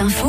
Info,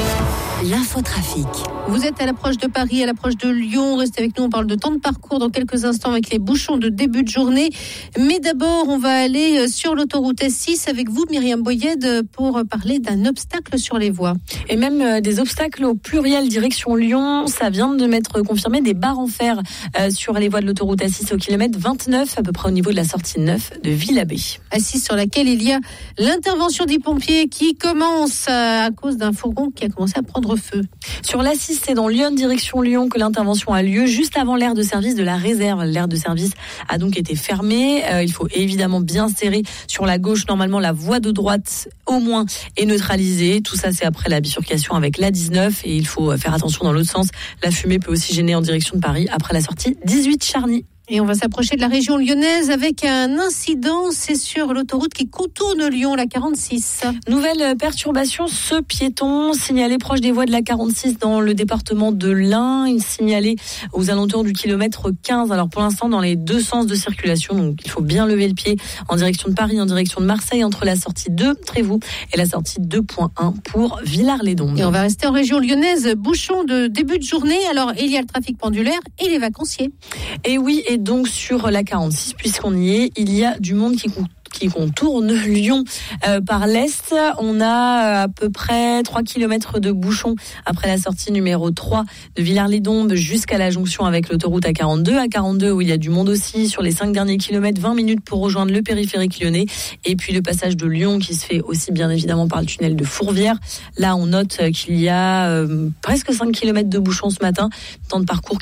l'infotrafic. Vous êtes à l'approche de Paris, à l'approche de Lyon. Restez avec nous, on parle de temps de parcours dans quelques instants avec les bouchons de début de journée. Mais d'abord, on va aller sur l'autoroute S6 avec vous, Myriam Boyed, pour parler d'un obstacle sur les voies. Et même des obstacles au pluriel direction Lyon. Ça vient de m'être confirmé, des barres en fer sur les voies de l'autoroute A6 au kilomètre 29, à peu près au niveau de la sortie 9 de Villabé. A6 sur laquelle il y a l'intervention des pompiers qui commence à cause d'un fourgon qui a commencé à prendre feu. Sur l'A6, c'est dans Lyon, direction Lyon, que l'intervention a lieu juste avant l'aire de service de la réserve. L'aire de service a donc été fermée. Il faut évidemment bien serrer sur la gauche. Normalement, la voie de droite, au moins, est neutralisée. Tout ça, c'est après la bifurcation avec l'A19. Et il faut faire attention dans l'autre sens. La fumée peut aussi gêner en direction de Paris après la sortie 18 Charny. Et on va s'approcher de la région lyonnaise avec un incident, c'est sur l'autoroute qui contourne Lyon, la 46. Nouvelle perturbation, ce piéton signalé proche des voies de la 46 dans le département de l'Ain, il signalé aux alentours du kilomètre 15. Alors pour l'instant dans les deux sens de circulation, donc il faut bien lever le pied en direction de Paris, en direction de Marseille, entre la sortie 2 Trévoux et la sortie 2.1 pour Villars-les-Dombes. Et on va rester en région lyonnaise, bouchon de début de journée. Alors il y a le trafic pendulaire et les vacanciers. Et oui, et donc sur la 46, puisqu'on y est, il y a du monde qui contourne Lyon par l'est. On a à peu près 3 km de bouchons après la sortie numéro 3 de Villars-les-Dombes jusqu'à la jonction avec l'autoroute A42. A42 où il y a du monde aussi sur les 5 derniers kilomètres, 20 minutes pour rejoindre le périphérique lyonnais. Et puis le passage de Lyon qui se fait aussi bien évidemment par le tunnel de Fourvière. Là, on note qu'il y a presque 5 km de bouchons ce matin. Temps de parcours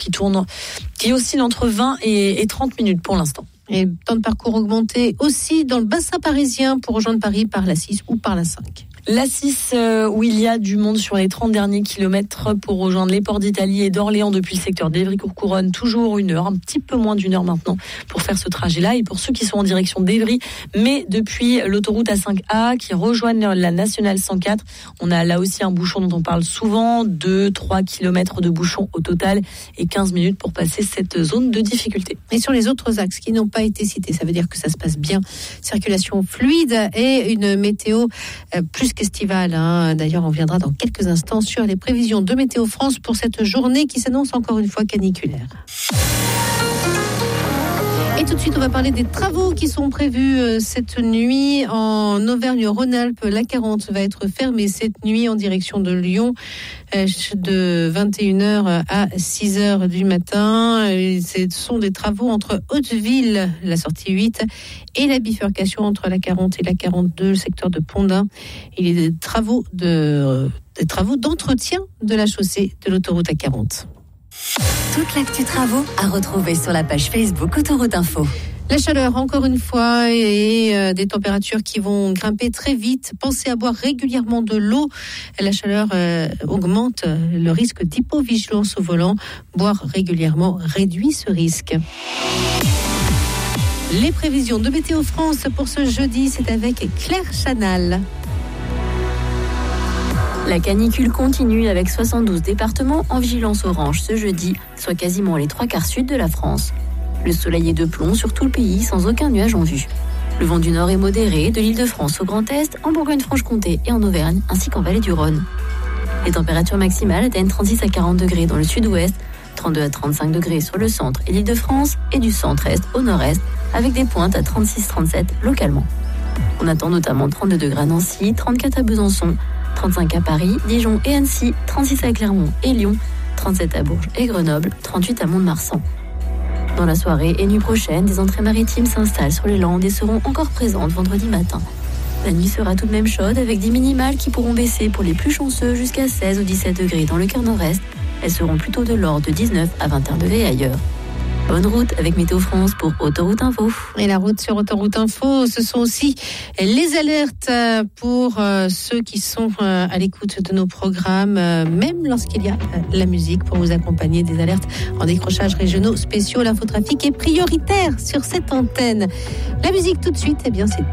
qui oscille entre 20 et 30 minutes pour l'instant. Et temps de parcours augmenté aussi dans le bassin parisien pour rejoindre Paris par la 6 ou par la 5. La 6, où il y a du monde sur les 30 derniers kilomètres pour rejoindre les ports d'Italie et d'Orléans depuis le secteur d'Évry-Courcouronne. Toujours 1 heure, un petit peu moins d'1 heure maintenant pour faire ce trajet-là. Et pour ceux qui sont en direction d'Évry, mais depuis l'autoroute A5A qui rejoignent la nationale 104, on a là aussi un bouchon dont on parle souvent, 2-3 kilomètres de bouchon au total et 15 minutes pour passer cette zone de difficulté. Et sur les autres axes qui n'ont pas été cités, ça veut dire que ça se passe bien. Circulation fluide et une météo plus qu'estivale. D'ailleurs, on viendra dans quelques instants sur les prévisions de Météo France pour cette journée qui s'annonce encore une fois caniculaire. Et tout de suite, on va parler des travaux qui sont prévus cette nuit en Auvergne-Rhône-Alpes. La 40 va être fermée cette nuit en direction de Lyon de 21h à 6h du matin. Ce sont des travaux entre Hauteville, la sortie 8, et la bifurcation entre la 40 et la 42, le secteur de Pondin. Il y a des travaux d'entretien de la chaussée de l'autoroute A40. Toute l'actu travaux à retrouver sur la page Facebook Autoroute Info. La chaleur, encore une fois, et des températures qui vont grimper très vite. Pensez à boire régulièrement de l'eau. La chaleur augmente le risque d'hypovigilance au volant. Boire régulièrement réduit ce risque. Les prévisions de Météo France pour ce jeudi, c'est avec Claire Chanal. La canicule continue avec 72 départements en vigilance orange ce jeudi, soit quasiment les 3/4 sud de la France. Le soleil est de plomb sur tout le pays sans aucun nuage en vue. Le vent du nord est modéré de l'Île-de-France au Grand Est, en Bourgogne-Franche-Comté et en Auvergne, ainsi qu'en vallée du Rhône. Les températures maximales atteignent 36 à 40 degrés dans le sud-ouest, 32 à 35 degrés sur le centre et l'Île-de-France, et du centre-est au nord-est, avec des pointes à 36-37 localement. On attend notamment 32 degrés à Nancy, 34 à Besançon, 35 à Paris, Dijon et Annecy, 36 à Clermont et Lyon, 37 à Bourges et Grenoble, 38 à Mont-de-Marsan. Dans la soirée et nuit prochaine, des entrées maritimes s'installent sur les Landes et seront encore présentes vendredi matin. La nuit sera tout de même chaude avec des minimales qui pourront baisser pour les plus chanceux jusqu'à 16 ou 17 degrés dans le cœur nord-est. Elles seront plutôt de l'ordre de 19 à 21 degrés ailleurs. Bonne route avec Météo France pour Autoroute Info. Et la route sur Autoroute Info, ce sont aussi les alertes pour ceux qui sont à l'écoute de nos programmes, même lorsqu'il y a la musique pour vous accompagner, des alertes en décrochage régionaux spéciaux. L'infotrafic est prioritaire sur cette antenne. La musique tout de suite, eh bien c'est